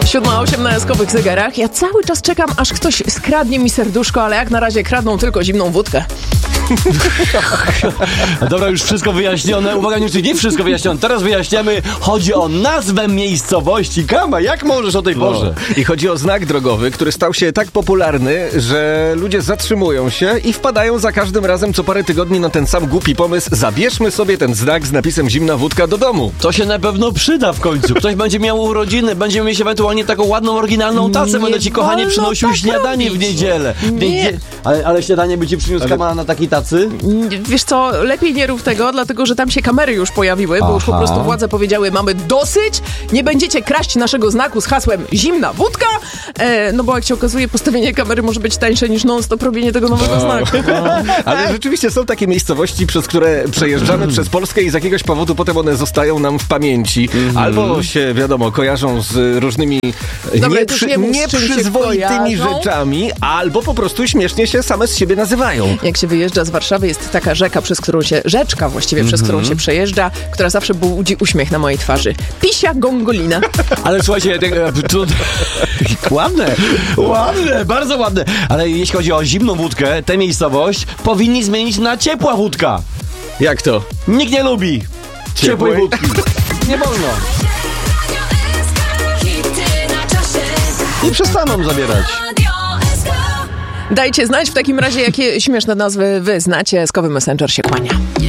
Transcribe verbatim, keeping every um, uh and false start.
siódma osiem na eskowych zegarach. Ja cały czas czekam, aż ktoś skradnie mi serduszko, ale jak na razie kradną tylko zimną wódkę. Dobra, już wszystko wyjaśnione. Uwaga, nie, nie wszystko wyjaśnione. Teraz wyjaśniamy. Chodzi o nazwę miejscowości. Kama, jak możesz o tej porze? No. I chodzi o znak drogowy, który stał się tak popularny, że ludzie zatrzymują się i wpadają za każdym razem co parę tygodni na ten sam głupi pomysł. Zabierzmy sobie ten znak z napisem zimna wódka do domu. To się na pewno przyda w końcu. Ktoś będzie miał urodziny, będziemy mieć ewentualnie taką ładną, oryginalną tacę. Nie Będę ci, kochanie, wolno przynosił tak śniadanie robić. w niedzielę. W Nie. niedzie... ale, ale śniadanie by ci przyniósł Ale- Kama na takiej tacy? Wiesz co, lepiej nie rób tego, dlatego że tam się kamery już pojawiły, bo już po Aha. prostu władze powiedziały, mamy dosyć, nie będziecie kraść naszego znaku z hasłem zimna wódka, e, no bo jak się okazuje, postawienie kamery może być tańsze niż non-stop robienie tego nowego znaku. Ale rzeczywiście są takie miejscowości, przez które przejeżdżamy przez Polskę i z jakiegoś powodu potem one zostają nam w pamięci. Albo się, wiadomo, kojarzą z różnymi Dobra, nieprzy, to już nie mów, z czym się nieprzyzwoitymi kojarzą. rzeczami, albo po prostu śmiesznie się same z siebie nazywają. Jak się wyjeżdża z Warszawy, jest taka rzeka, przez którą się, rzeczka właściwie, przez którą się przejeżdża, która zawsze budzi uśmiech na mojej twarzy. Pisia Gongolina. Ale słuchajcie, te, to, ładne, ładne, bardzo ładne. Ale jeśli chodzi o zimną wódkę, tę miejscowość powinni zmienić na ciepła wódka. Jak to? Nikt nie lubi ciepłej Ciepłej? wódki. Nie wolno. Nie przestaną zabierać. Dajcie znać w takim razie, jakie śmieszne nazwy wy znacie. Skowy Messenger się kłania.